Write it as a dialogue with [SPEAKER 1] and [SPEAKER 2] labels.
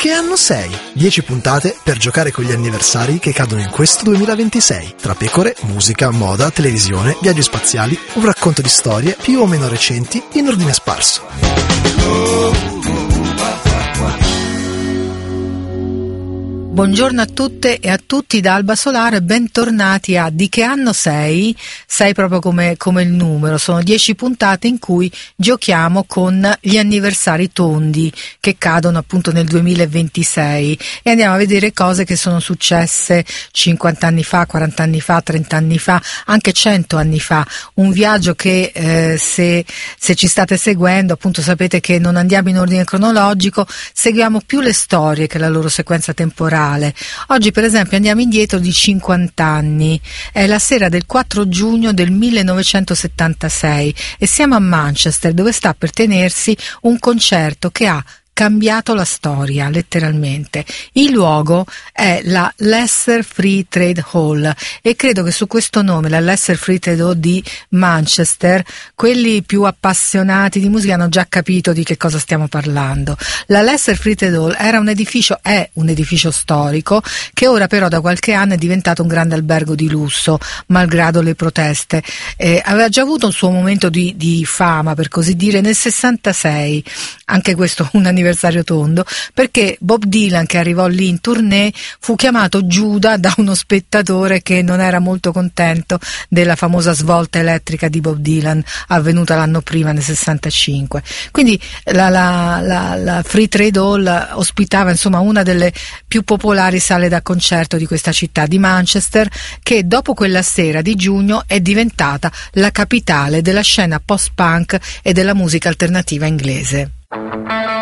[SPEAKER 1] che anno sei? 10 puntate per giocare con gli anniversari che cadono in questo 2026. Tra pecore, musica, moda, televisione, viaggi spaziali, un racconto di storie più o meno recenti in ordine sparso.
[SPEAKER 2] Buongiorno a tutte e a tutti da Alba Solare, bentornati a Di che anno sei? Sei proprio come il numero, sono 10 puntate in cui giochiamo con gli anniversari tondi che cadono appunto nel 2026 e andiamo a vedere cose che sono successe 50 anni fa, 40 anni fa, 30 anni fa, anche 100 anni fa. Un viaggio che se ci state seguendo appunto sapete che non andiamo in ordine cronologico, seguiamo più le storie che la loro sequenza temporale. Oggi per esempio andiamo indietro di 50 anni, è la sera del 4 giugno del 1976 e siamo a Manchester, dove sta per tenersi un concerto che ha cambiato la storia, letteralmente. Il luogo è la Leicester Free Trade Hall e credo che su questo nome, la Leicester Free Trade Hall di Manchester, quelli più appassionati di musica hanno già capito di che cosa stiamo parlando. La Leicester Free Trade Hall è un edificio storico che ora però da qualche anno è diventato un grande albergo di lusso, malgrado le proteste. Aveva già avuto un suo momento di fama, per così dire, nel 66, anche questo un anniversario tondo, perché Bob Dylan, che arrivò lì in tournée, fu chiamato Giuda da uno spettatore che non era molto contento della famosa svolta elettrica di Bob Dylan avvenuta l'anno prima, nel 65. Quindi la Free Trade Hall ospitava insomma una delle più popolari sale da concerto di questa città di Manchester, che dopo quella sera di giugno è diventata la capitale della scena post-punk e della musica alternativa inglese.